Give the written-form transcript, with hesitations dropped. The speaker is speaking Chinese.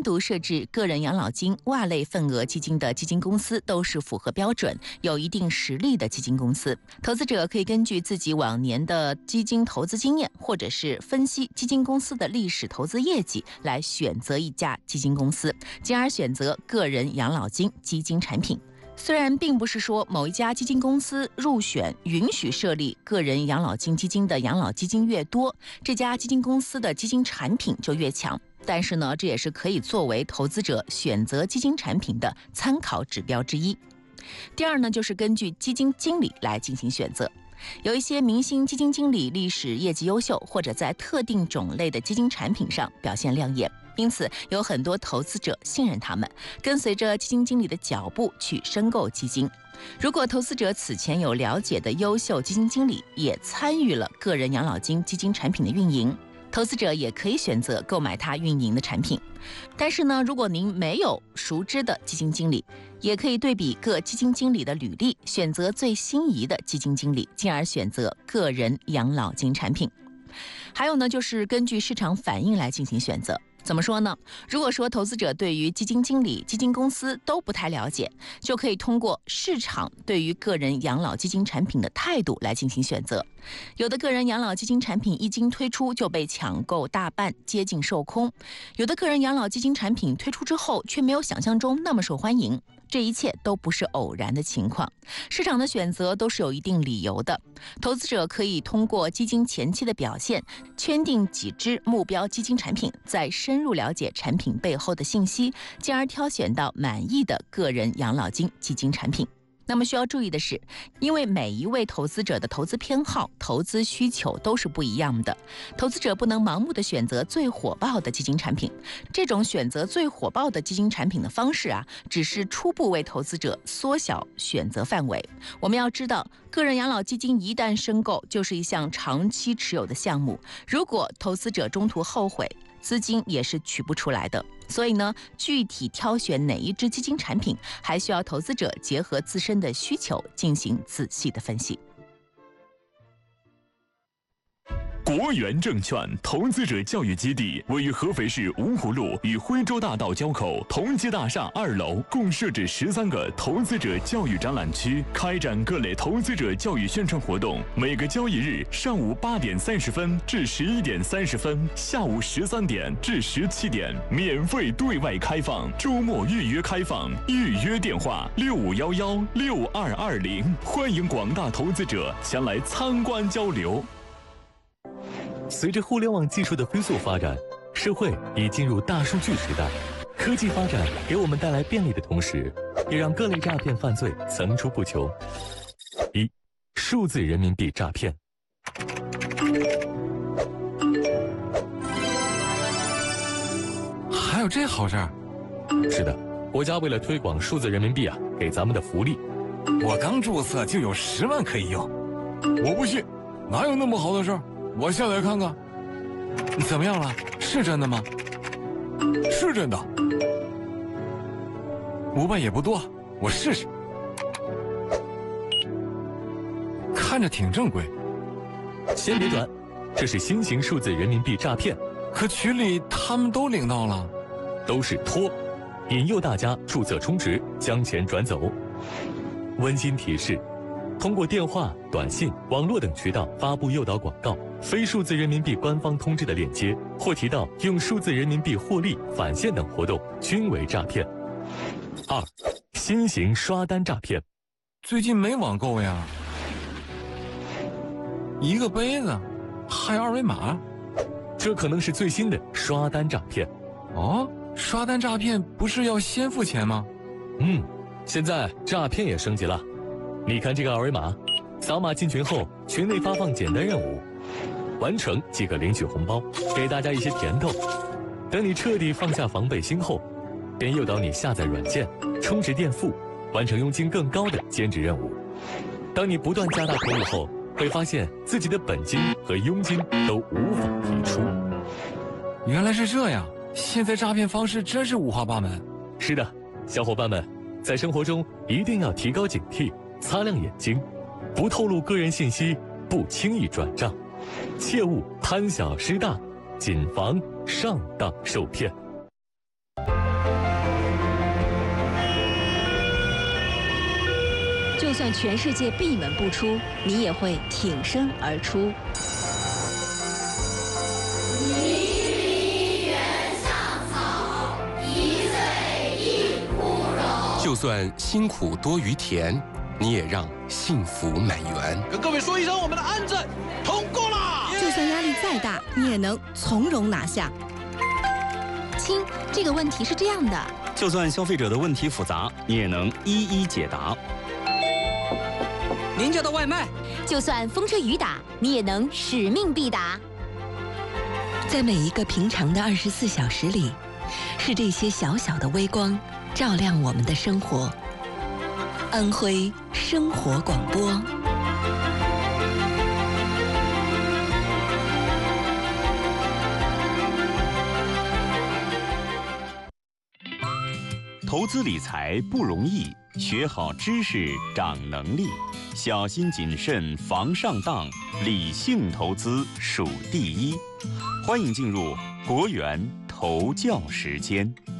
独设置个人养老金、袜类份额基金的基金公司都是符合标准、有一定实力的基金公司。投资者可以根据自己往年的基金投资经验，或者是分析基金公司的历史投资业绩，来选择一家基金公司，进而选择个人养老金基金产品。虽然并不是说某一家基金公司入选允许设立个人养老金基金的养老基金越多，这家基金公司的基金产品就越强，但是呢，这也是可以作为投资者选择基金产品的参考指标之一。第二呢，就是根据基金经理来进行选择。有一些明星基金经理历史业绩优秀，或者在特定种类的基金产品上表现亮眼，因此有很多投资者信任他们，跟随着基金经理的脚步去申购基金。如果投资者此前有了解的优秀基金经理也参与了个人养老金基金产品的运营，投资者也可以选择购买他运营的产品。但是呢，如果您没有熟知的基金经理，也可以对比各基金经理的履历，选择最心仪的基金经理，进而选择个人养老金产品。还有呢，就是根据市场反应来进行选择。怎么说呢？如果说投资者对于基金经理、基金公司都不太了解，就可以通过市场对于个人养老基金产品的态度来进行选择。有的个人养老基金产品一经推出就被抢购大半，接近售空；有的个人养老基金产品推出之后却没有想象中那么受欢迎。这一切都不是偶然的情况，市场的选择都是有一定理由的。投资者可以通过基金前期的表现，圈定几只目标基金产品，再深入了解产品背后的信息，进而挑选到满意的个人养老金基金产品。那么需要注意的是，因为每一位投资者的投资偏好、投资需求都是不一样的，投资者不能盲目的选择最火爆的基金产品。这种选择最火爆的基金产品的方式只是初步为投资者缩小选择范围。我们要知道，个人养老基金一旦申购，就是一项长期持有的项目，如果投资者中途后悔，资金也是取不出来的。所以呢，具体挑选哪一支基金产品，还需要投资者结合自身的需求进行仔细的分析。 国元证券投资者教育基地位于合肥市芜湖路与徽州大道交口同济大厦2楼，共设置13个投资者教育展览区，开展各类投资者教育宣传活动。每个交易日上午8点30分至11点30分，下午13点至17点，免费对外开放，周末预约开放，预约电话65116220，欢迎广大投资者前来参观交流。 随着互联网技术的飞速发展，社会已进入大数据时代。科技发展给我们带来便利的同时，也让各类诈骗犯罪层出不穷。1、数字人民币诈骗。 还有这好事儿？ 是的，国家为了推广数字人民币给咱们的福利。 我刚注册就有10万可以用。我不信，哪有那么好的事儿？我下载看看。怎么样了？是真的吗？是真的。500也不多，我试试。看着挺正规。 先别转，这是新型数字人民币诈骗。 可群里他们都领到了。 都是托，引诱大家注册充值，将钱转走。温馨提示：通过电话、短信、网络等渠道发布诱导广告、非数字人民币官方通知的链接，或提到用数字人民币获利、返现等活动，均为诈骗。2、新型刷单诈骗。 最近没网购呀。一个杯子，还有2维码。 这可能是最新的刷单诈骗。 哦，刷单诈骗不是要先付钱吗？ 现在诈骗也升级了。你看这个2维码，扫码进群后，群内发放简单任务，完成即可领取红包，给大家一些甜头。等你彻底放下防备心后，便诱导你下载软件、充值垫付，完成佣金更高的兼职任务。当你不断加大投入后，会发现自己的本金和佣金都无法提出。 原来是这样，现在诈骗方式真是五花八门。 是的，小伙伴们，在生活中一定要提高警惕，擦亮眼睛，不透露个人信息，不轻易转账，切勿贪小失大，谨防上当受骗。 算全世界闭门不出，你也会挺身而出。 就算辛苦多于甜，你也让幸福满园。 跟各位说一声，我们的安子通过了。 就算压力再大，你也能从容拿下。 亲，这个问题是这样的。 就算消费者的问题复杂，你也能一一解答。 您叫的外卖， 就算风吹雨打，你也能使命必达。 在每一个平常的24小时里，是这些小小的微光照亮我们的生活。安徽生活广播。 投资理财不容易，学好知识长能力，小心谨慎防上当，理性投资属第一。欢迎进入国元投教时间。